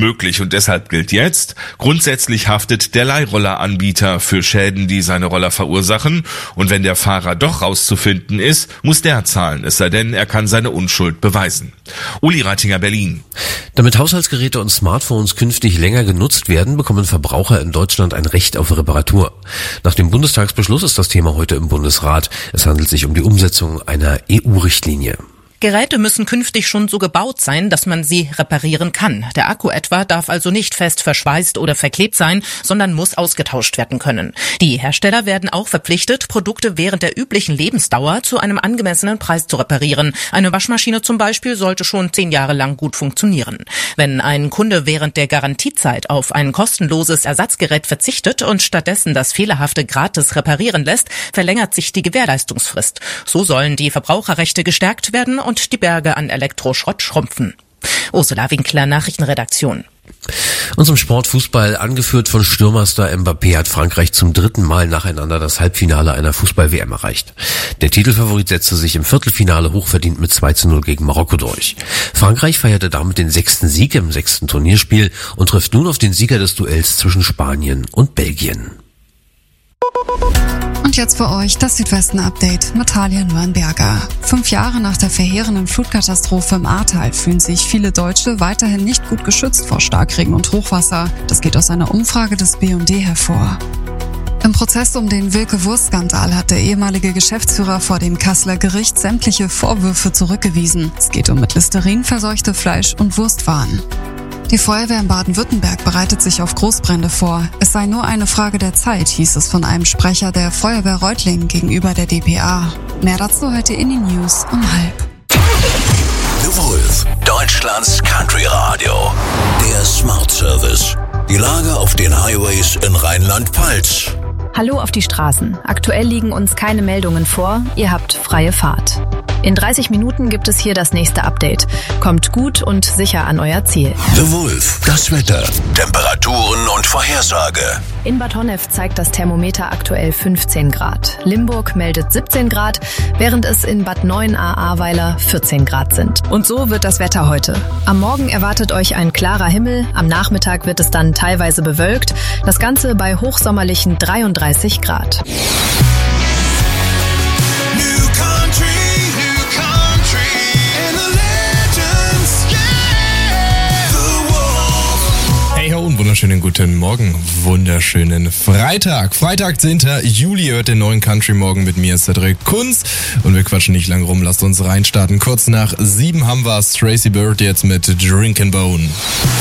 unmöglich und deshalb gilt jetzt, grundsätzlich haftet der Leihrolleranbieter für Schäden, die seine Roller verursachen, und wenn der Fahrer doch rauszufinden ist, muss der zahlen, es sei denn, er kann seine Unschuld beweisen. Uli Reitinger, Berlin. Damit Haushaltsgeräte und Smartphones künftig länger genutzt werden, bekommen Verbraucher in Deutschland ein Recht auf Reparatur. Nach dem Bundestagsbeschluss ist das Thema heute im Bundesrat. Es handelt sich um die Umsetzung einer EU-Richtlinie. Geräte müssen künftig schon so gebaut sein, dass man sie reparieren kann. Der Akku etwa darf also nicht fest verschweißt oder verklebt sein, sondern muss ausgetauscht werden können. Die Hersteller werden auch verpflichtet, Produkte während der üblichen Lebensdauer zu einem angemessenen Preis zu reparieren. Eine Waschmaschine zum Beispiel sollte schon 10 Jahre lang gut funktionieren. Wenn ein Kunde während der Garantiezeit auf ein kostenloses Ersatzgerät verzichtet und stattdessen das Fehlerhafte gratis reparieren lässt, verlängert sich die Gewährleistungsfrist. So sollen die Verbraucherrechte gestärkt werden und die Berge an Elektroschrott schrumpfen. Ursula Winkler, Nachrichtenredaktion. Und zum Sport Fußball, angeführt von Stürmerstar Mbappé, hat Frankreich zum 3. Mal nacheinander das Halbfinale einer Fußball-WM erreicht. Der Titelfavorit setzte sich im Viertelfinale hochverdient mit 2:0 gegen Marokko durch. Frankreich feierte damit den 6. Sieg im 6. Turnierspiel und trifft nun auf den Sieger des Duells zwischen Spanien und Belgien. Und jetzt für euch das Südwesten-Update mit Talia Nürnberger. 5 Jahre nach der verheerenden Flutkatastrophe im Ahrtal fühlen sich viele Deutsche weiterhin nicht gut geschützt vor Starkregen und Hochwasser. Das geht aus einer Umfrage des BND hervor. Im Prozess um den Wilke-Wurst-Skandal hat der ehemalige Geschäftsführer vor dem Kasseler Gericht sämtliche Vorwürfe zurückgewiesen. Es geht um mit Listerin verseuchte Fleisch- und Wurstwaren. Die Feuerwehr in Baden-Württemberg bereitet sich auf Großbrände vor. Es sei nur eine Frage der Zeit, hieß es von einem Sprecher der Feuerwehr Reutlingen gegenüber der dpa. Mehr dazu heute in den News um 12:30. The Wolf, Deutschlands Country Radio. Der Smart Service. Die Lage auf den Highways in Rheinland-Pfalz. Hallo auf die Straßen. Aktuell liegen uns keine Meldungen vor. Ihr habt freie Fahrt. In 30 Minuten gibt es hier das nächste Update. Kommt gut und sicher an euer Ziel. The Wolf, das Wetter, Temperaturen und Vorhersage. In Bad Honnef zeigt das Thermometer aktuell 15 Grad. Limburg meldet 17 Grad, während es in Bad Neuenahr-Ahrweiler 14 Grad sind. Und so wird das Wetter heute. Am Morgen erwartet euch ein klarer Himmel, am Nachmittag wird es dann teilweise bewölkt. Das Ganze bei hochsommerlichen 33 Grad. Und wunderschönen guten Morgen, wunderschönen Freitag, 10. Juli, hört den neuen Country Morgen mit mir, Cedric Kunz, und wir quatschen nicht lang rum, lasst uns reinstarten. Kurz nach 7 haben wir Tracy Bird jetzt mit Drinkin' Bone.